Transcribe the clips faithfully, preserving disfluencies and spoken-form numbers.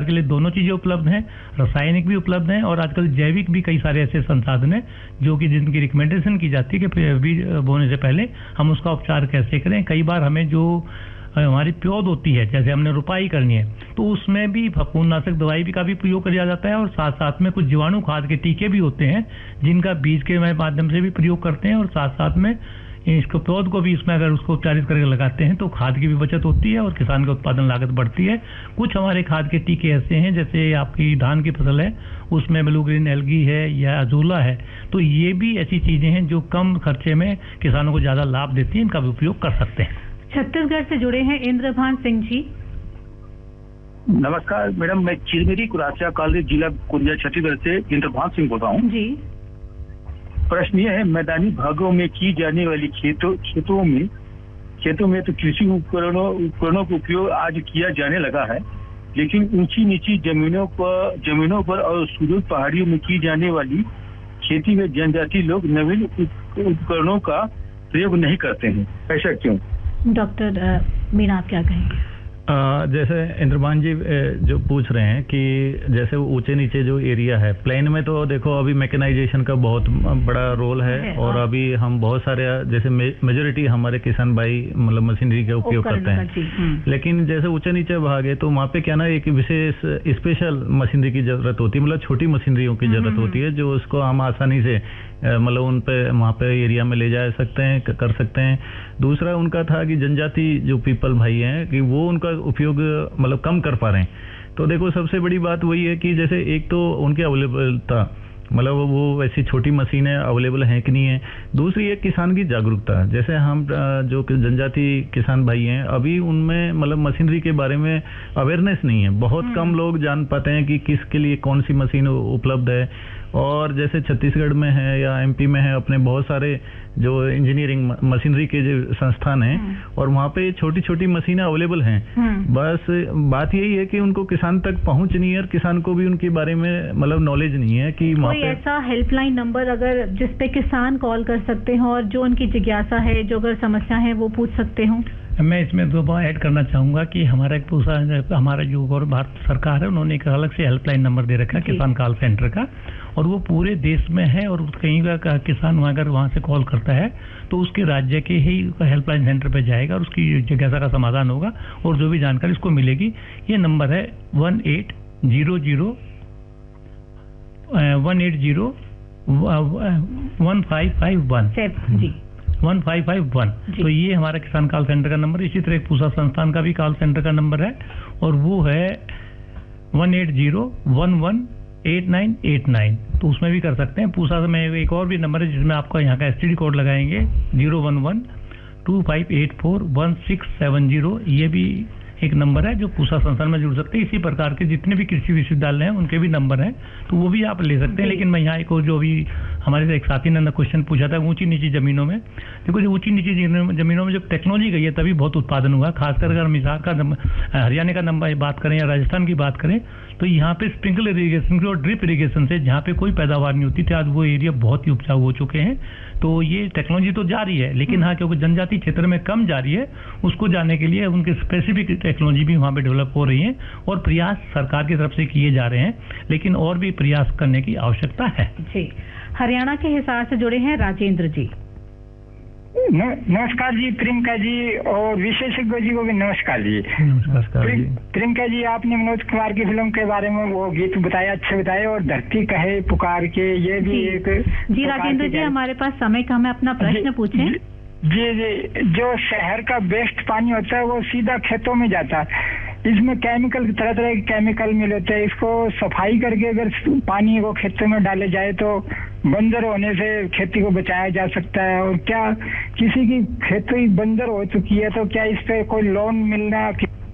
के लिए दोनों चीज़ें उपलब्ध हैं, रासायनिक भी उपलब्ध हैं और आजकल जैविक भी कई सारे ऐसे संसाधन हैं जो कि जिनकी रिकमेंडेशन की जाती है कि बीज बोने से पहले हम उसका उपचार कैसे करें। कई बार हमें जो हमारी प्योद होती है, जैसे हमने रुपाई करनी है, तो उसमें भी फफूंदनाशक दवाई भी का भी प्रयोग किया जाता है और साथ साथ में कुछ जीवाणु खाद के टीके भी होते हैं जिनका बीज के माध्यम से भी प्रयोग करते हैं और साथ साथ में इसको पौध को भी इसमें अगर उसको उपचारित करके लगाते हैं तो खाद की भी बचत होती है और किसान का उत्पादन लागत बढ़ती है। कुछ हमारे खाद के टीके ऐसे हैं, जैसे आपकी धान की फसल है उसमें ब्लू ग्रीन एल्गी है या अजूला है, तो ये भी ऐसी चीजें हैं जो कम खर्चे में किसानों को ज्यादा लाभ देती हैं, इनका भी उपयोग कर सकते हैं। छत्तीसगढ़ से जुड़े हैं इंद्रभान सिंह जी। नमस्कार मैडम, मैं चिरमिरी कुरासिया कॉलेज जिला कोरिया छत्तीसगढ़ से इंद्रभान सिंह बोल रहा हूँ जी। प्रश्न यह है, मैदानी भागों में की जाने वाली खेतों खेतों में खेतों में तो कृषि उपकरणों उपकरणों का उपयोग आज किया जाने लगा है, लेकिन ऊंची नीची जमीनों पर जमीनों पर और सुदूर पहाड़ियों में की जाने वाली खेती में जनजाति लोग नवीन उपकरणों का प्रयोग नहीं करते हैं, ऐसा क्यों? डॉक्टर मीना, आप क्या कहेंगे? आ, जैसे इंद्रभान जी जो पूछ रहे हैं कि जैसे ऊंचे नीचे जो एरिया है, प्लेन में तो देखो अभी मैकेनाइजेशन का बहुत बड़ा रोल है, है और अभी हम बहुत सारे जैसे मेजोरिटी हमारे किसान भाई मतलब मशीनरी का उपयोग करते हैं, लेकिन जैसे ऊंचे नीचे भाग है तो वहाँ पे क्या ना एक विशेष स्पेशल मशीनरी की जरूरत होती है, मतलब छोटी मशीनरियों की जरूरत होती है जो उसको हम आसानी से मतलब उन पे वहाँ पे एरिया में ले जा सकते हैं, कर सकते हैं। दूसरा उनका था कि जनजाति जो पीपल भाई हैं कि वो उनका उपयोग मतलब कम कर पा रहे हैं, तो देखो सबसे बड़ी बात वही है कि जैसे एक तो उनकी अवेलेबलता, मतलब वो वैसी छोटी मशीनें अवेलेबल हैं कि नहीं है। दूसरी एक किसान की जागरूकता, जैसे हम जो जनजाति किसान भाई हैं अभी उनमें मतलब मशीनरी के बारे में अवेयरनेस नहीं है, बहुत कम लोग जान पाते हैं कि किसके लिए कौन सी मशीन उपलब्ध है। और जैसे छत्तीसगढ़ में है या एमपी में है अपने बहुत सारे जो इंजीनियरिंग मशीनरी के जो संस्थान हैं और वहाँ पे छोटी छोटी मशीनें अवेलेबल हैं, बस बात यही है कि उनको किसान तक पहुँच नहीं है और किसान को भी उनके बारे में मतलब नॉलेज नहीं है कि कोई ऐसा हेल्पलाइन नंबर अगर जिस पे किसान कॉल कर सकते हो और जो उनकी जिज्ञासा है, जो अगर समस्या है वो पूछ सकते हो। मैं इसमें दो बार ऐड करना चाहूंगा कि हमारा एक पूरा हमारा जो भारत सरकार है उन्होंने एक अलग से हेल्पलाइन नंबर दे रखा है किसान कॉल सेंटर का, और वो पूरे देश में है और कहीं का किसान अगर वहाँ से कॉल करता है तो उसके राज्य के ही हेल्पलाइन सेंटर पे जाएगा और उसकी जिज्ञासा का समाधान होगा और जो भी जानकारी उसको मिलेगी। ये नंबर है one eight zero zero one eight zero one five five one जी वन फाइव फाइव वन। तो ये हमारा किसान कॉल सेंटर का नंबर। इसी तरह एक पूसा संस्थान का भी कॉल सेंटर का नंबर है और वो है one eight zero one one eight nine eight nine, तो उसमें भी कर सकते हैं। पूसा में एक और भी नंबर है जिसमें आपका यहाँ का एसटीडी कोड लगाएंगे zero one one two five eight four one six seven zero, ये भी एक नंबर है जो पूसा संस्थान में जुड़ सकते हैं। इसी प्रकार के जितने भी कृषि विश्वविद्यालय हैं उनके भी नंबर हैं, तो वो भी आप ले सकते हैं। लेकिन मैं यहाँ एक जो भी हमारे एक साथी ने क्वेश्चन पूछा था ऊंची नीची जमीनों में, देखो जो ऊंची नीची जमीनों में जब टेक्नोलॉजी गई है तभी बहुत उत्पादन हुआ। खासकर अगर हम हिसार का हरियाणा का नंबर बात करें या राजस्थान की बात करें तो यहाँ पे स्प्रिंकल इरीगेशन और ड्रिप इरीगेशन से जहाँ पे कोई पैदावार नहीं होती थी आज वो एरिया बहुत ही उपजाऊ हो चुके हैं। तो ये टेक्नोलॉजी तो जारी है, लेकिन हाँ क्योंकि जनजाति क्षेत्र में कम जारी है उसको जाने के लिए उनके स्पेसिफिक टेक्नोलॉजी भी वहाँ पे डेवलप हो रही है और प्रयास सरकार की तरफ से किए जा रहे हैं, लेकिन और भी प्रयास करने की आवश्यकता है। जी, हरियाणा के हिसार से जुड़े हैं राजेंद्र जी। नमस्कार जी प्रियंका जी और विशेषज्ञ जी को भी नमस्कार जी। नमस्कार जी। प्रियंका जी, आपने मनोज कुमार की फिल्म के बारे में वो गीत बताया, अच्छे बताए, और धरती कहे पुकार के, ये भी एक जी। राजेंद्र जी, हमारे पास समय कम है, अपना प्रश्न पूछें। जी जी, जो शहर का वेस्ट पानी होता है वो सीधा खेतों में जाता है, इसमें केमिकल तरह तरह के केमिकल मिले होते हैं, इसको सफाई करके अगर पानी को खेतों में डाले जाए तो बंजर होने से खेती को बचाया जा सकता है। और क्या किसी की खेती बंजर हो चुकी है तो क्या इस पे कोई लोन मिलना?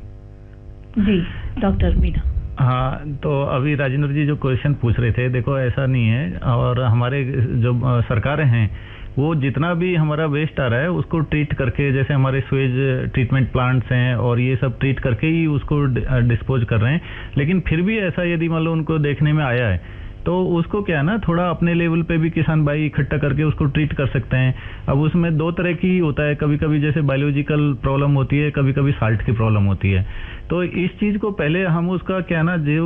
जी डॉक्टर मीना। हाँ, तो अभी राजेंद्र जी जो क्वेश्चन पूछ रहे थे, देखो ऐसा नहीं है, और हमारे जो सरकारें हैं वो जितना भी हमारा वेस्ट आ रहा है उसको ट्रीट करके, जैसे हमारे स्वेज ट्रीटमेंट प्लांट्स हैं और ये सब ट्रीट करके ही उसको डिस्पोज कर रहे हैं। लेकिन फिर भी ऐसा यदि मान लो उनको देखने में आया है तो उसको क्या है ना, थोड़ा अपने लेवल पे भी किसान भाई इकट्ठा करके उसको ट्रीट कर सकते हैं। अब उसमें दो तरह की होता है, कभी कभी जैसे बायोलॉजिकल प्रॉब्लम होती है, कभी कभी साल्ट की प्रॉब्लम होती है। तो इस चीज को पहले हम उसका क्या ना जो